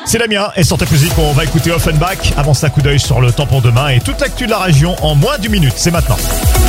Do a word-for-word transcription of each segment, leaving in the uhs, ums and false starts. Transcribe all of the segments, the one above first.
C'est Damien et sur Top Music, on va écouter Offenbach. Avant ça, coup d'œil sur le tampon de main et toute l'actu de la région en moins d'une minute. C'est maintenant.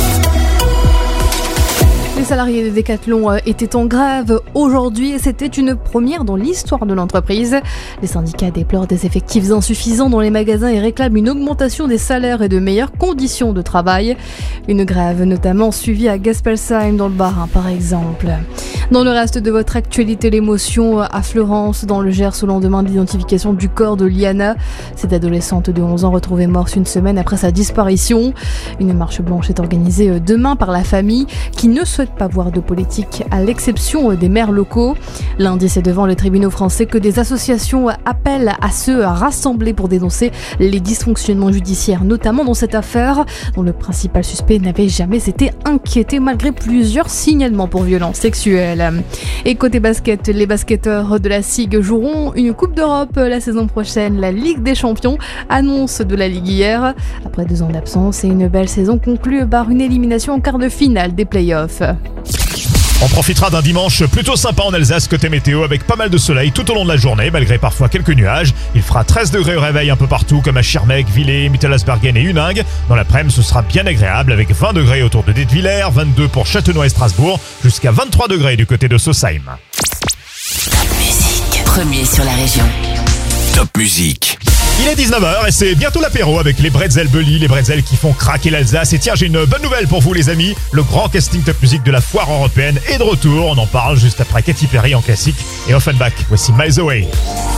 Les salariés de Decathlon étaient en grève aujourd'hui et c'était une première dans l'histoire de l'entreprise. Les syndicats déplorent des effectifs insuffisants dans les magasins et réclament une augmentation des salaires et de meilleures conditions de travail. Une grève notamment suivie à Gaspelsheim dans le Bas-Rhin par exemple. Dans le reste de votre actualité, l'émotion à Fleurance dans le Gers au lendemain de l'identification du corps de Liana. Cette adolescente de onze ans retrouvée morte une semaine après sa disparition. Une marche blanche est organisée demain par la famille qui ne souhaite pas voir de politique à l'exception des maires locaux. Lundi, c'est devant les tribunaux français que des associations appellent à se rassembler pour dénoncer les dysfonctionnements judiciaires, notamment dans cette affaire dont le principal suspect n'avait jamais été inquiété malgré plusieurs signalements pour violences sexuelles. Et côté basket, les basketteurs de la S I G joueront une Coupe d'Europe la saison prochaine. La Ligue des Champions annonce de la Ligue hier. Après deux ans d'absence et une belle saison conclue par une élimination en quart de finale des playoffs. On profitera d'un dimanche plutôt sympa en Alsace côté météo avec pas mal de soleil tout au long de la journée malgré parfois quelques nuages. Il fera treize degrés au réveil un peu partout comme à Schirmeck, Villers, Mittellasbergen et Huningue. Dans l'après-midi, ce sera bien agréable avec vingt degrés autour de Dietwiller, vingt-deux pour Châtenois et Strasbourg, jusqu'à vingt-trois degrés du côté de Sausheim. Top Music, premier sur la région. Top Music. Il est dix-neuf heures et c'est bientôt l'apéro avec les bretzels Belly, les bretzels qui font craquer l'Alsace. Et tiens, j'ai une bonne nouvelle pour vous les amis. Le grand casting Top Music de la foire européenne est de retour. On en parle juste après Katy Perry en classique et Offenbach. Voici Miles Away.